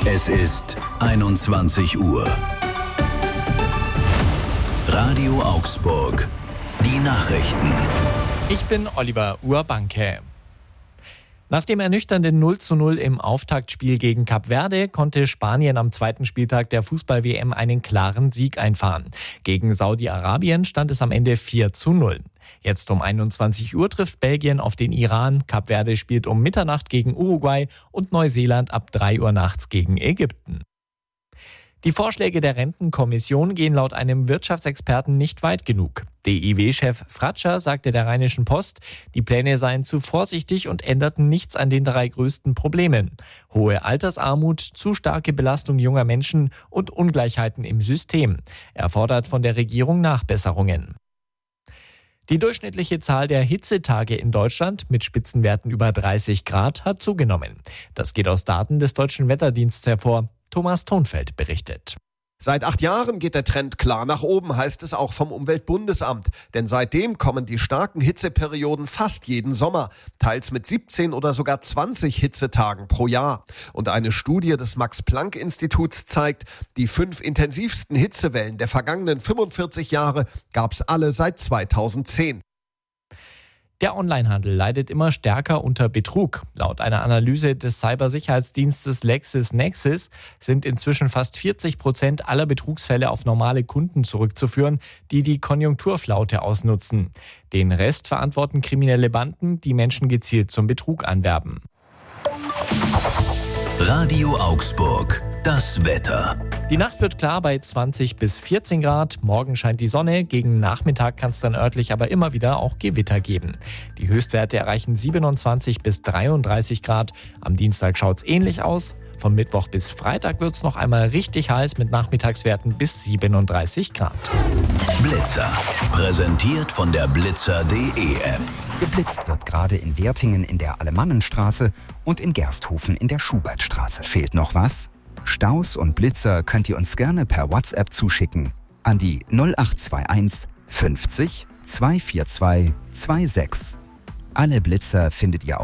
Es ist 21 Uhr. Radio Augsburg. Die Nachrichten. Ich bin Oliver Urbanke. Nach dem ernüchternden 0:0 im Auftaktspiel gegen Kap Verde konnte Spanien am zweiten Spieltag der Fußball-WM einen klaren Sieg einfahren. Gegen Saudi-Arabien stand es am Ende 4:0. Jetzt um 21 Uhr trifft Belgien auf den Iran, Kap Verde spielt um Mitternacht gegen Uruguay und Neuseeland ab 3 Uhr nachts gegen Ägypten. Die Vorschläge der Rentenkommission gehen laut einem Wirtschaftsexperten nicht weit genug. DIW-Chef Fratscher sagte der Rheinischen Post, die Pläne seien zu vorsichtig und änderten nichts an den 3 größten Problemen: hohe Altersarmut, zu starke Belastung junger Menschen und Ungleichheiten im System. Er fordert von der Regierung Nachbesserungen. Die durchschnittliche Zahl der Hitzetage in Deutschland mit Spitzenwerten über 30 Grad hat zugenommen. Das geht aus Daten des Deutschen Wetterdienstes hervor. Thomas Thonfeld berichtet. Seit 8 Jahren geht der Trend klar nach oben, heißt es auch vom Umweltbundesamt. Denn seitdem kommen die starken Hitzeperioden fast jeden Sommer, teils mit 17 oder sogar 20 Hitzetagen pro Jahr. Und eine Studie des Max-Planck-Instituts zeigt, die 5 intensivsten Hitzewellen der vergangenen 45 Jahre gab es alle seit 2010. Der Onlinehandel leidet immer stärker unter Betrug. Laut einer Analyse des Cybersicherheitsdienstes LexisNexis sind inzwischen fast 40% aller Betrugsfälle auf normale Kunden zurückzuführen, die die Konjunkturflaute ausnutzen. Den Rest verantworten kriminelle Banden, die Menschen gezielt zum Betrug anwerben. Radio Augsburg. Das Wetter. Die Nacht wird klar bei 20 bis 14 Grad. Morgen scheint die Sonne. Gegen Nachmittag kann es dann örtlich aber immer wieder auch Gewitter geben. Die Höchstwerte erreichen 27 bis 33 Grad. Am Dienstag schaut es ähnlich aus. Von Mittwoch bis Freitag wird es noch einmal richtig heiß mit Nachmittagswerten bis 37 Grad. Blitzer. Präsentiert von der Blitzer.de App. Geblitzt wird gerade in Wertingen in der Alemannenstraße und in Gersthofen in der Schubertstraße. Fehlt noch was? Staus und Blitzer könnt ihr uns gerne per WhatsApp zuschicken an die 0821 50 242 26. Alle Blitzer findet ihr auf